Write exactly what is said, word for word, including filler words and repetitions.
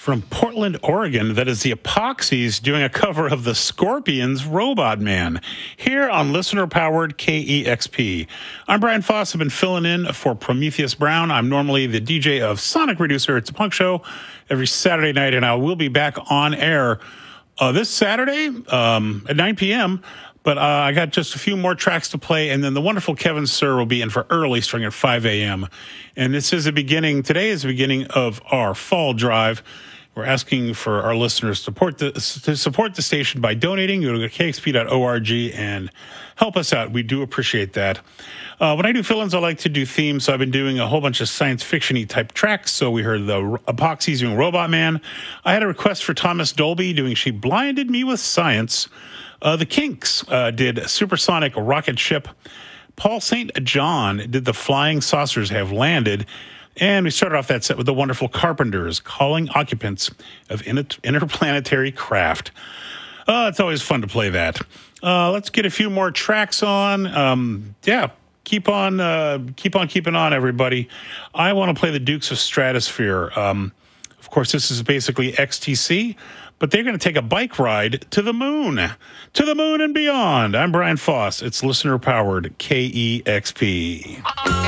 from Portland, Oregon. That is the Epoxies doing a cover of the Scorpions' Robot Man here on listener-powered K E X P. I'm Brian Foss. I've been filling in for Prometheus Brown. I'm normally the D J of Sonic Reducer. It's a punk show every Saturday night, and I will be back on air uh, this Saturday um, at nine p.m., But uh, I got just a few more tracks to play, and then the wonderful Kevin Sir will be in for early, starting at five a.m. And this is the beginning, today is the beginning of our fall drive. We're asking for our listeners to support the, to support the station by donating. Go to k x p dot org and help us out. We do appreciate that. Uh, when I do fill-ins, I like to do themes, so I've been doing a whole bunch of science fiction-y type tracks. So we heard the Epoxies doing Robot Man. I had a request for Thomas Dolby doing She Blinded Me with Science. Uh, the Kinks uh, did Supersonic Rocket Ship. Paul Saint John did The Flying Saucers Have Landed. And we started off that set with the wonderful Carpenters, Calling Occupants of Inter- Interplanetary Craft. Uh, it's always fun to play that. Uh, let's get a few more tracks on. Um, yeah, keep on, uh, keep on keeping on, everybody. I want to play the Dukes of Stratosphere. Um, of course, this is basically X T C. But they're going to take a bike ride to the moon, to the moon and beyond. I'm Brian Foss. It's listener-powered K E X P.